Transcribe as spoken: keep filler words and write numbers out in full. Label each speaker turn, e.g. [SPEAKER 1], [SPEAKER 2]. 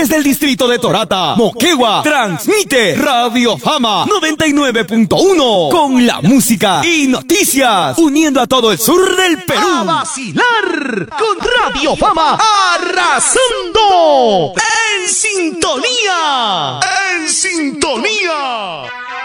[SPEAKER 1] Desde el distrito de Torata, Moquegua, transmite Radio Fama noventa y nueve punto uno con la música y noticias, uniendo a todo el sur del Perú.
[SPEAKER 2] A vacilar con Radio Fama, arrasando en sintonía, en sintonía.